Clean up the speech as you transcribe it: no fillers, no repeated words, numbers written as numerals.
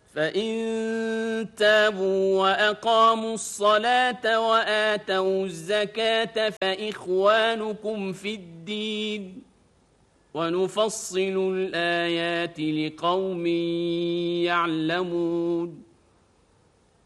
فإن تابوا وأقاموا الصلاة وآتوا الزكاة فإخوانكم في الدين ونفصل الآيات لقوم يعلمون